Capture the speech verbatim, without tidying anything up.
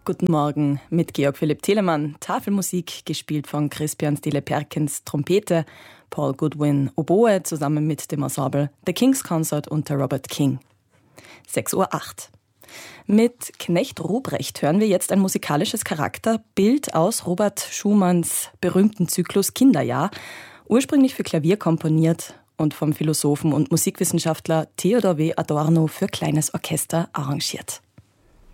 Guten Morgen mit Georg Philipp Telemann. Tafelmusik gespielt von Crispian Stille Perkins Trompete, Paul Goodwin Oboe zusammen mit dem Ensemble The King's Consort unter Robert King. sechs Uhr acht. Mit Knecht Ruprecht hören wir jetzt ein musikalisches Charakterbild aus Robert Schumanns berühmten Zyklus Kinderjahr, ursprünglich für Klavier komponiert und vom Philosophen und Musikwissenschaftler Theodor W. Adorno für kleines Orchester arrangiert.